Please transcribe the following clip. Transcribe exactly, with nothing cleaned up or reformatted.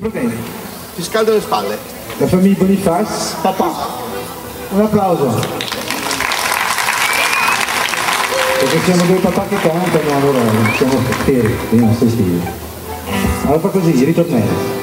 problemi. Ti scaldo le spalle. La famiglia Boniface. Papà. Un applauso. Perché siamo due papà che cantano, allora siamo feri, i nostri stili. Allora fa così, ritornello.